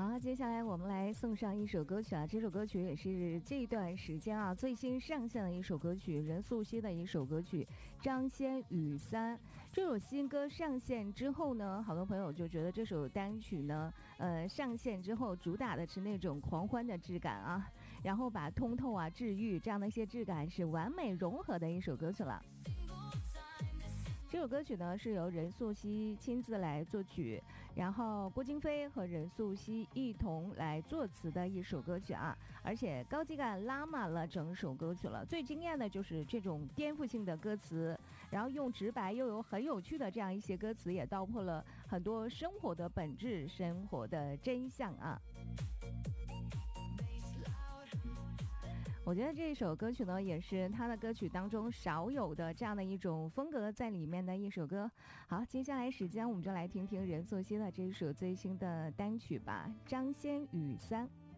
好，接下来我们来送上一首歌曲啊，这首歌曲也是这一段时间啊最新上线的一首歌曲，任素汐的一首歌曲《张先雨三》。这首新歌上线之后呢，好多朋友就觉得这首单曲呢，上线之后主打的是那种狂欢的质感啊，然后把通透啊、治愈这样的一些质感是完美融合的一首歌曲了。这首歌曲呢是由任素汐亲自来作曲，然后郭京飞和任素汐一同来作词的一首歌曲啊，而且高级感拉满了整首歌曲了。最惊艳的就是这种颠覆性的歌词，然后用直白又有很有趣的这样一些歌词，也道破了很多生活的本质、生活的真相啊。我觉得这首歌曲呢，也是他的歌曲当中少有的这样的一种风格在里面的一首歌。好，接下来时间我们就来听听任素汐的这一首最新的单曲吧，《张先雨三》。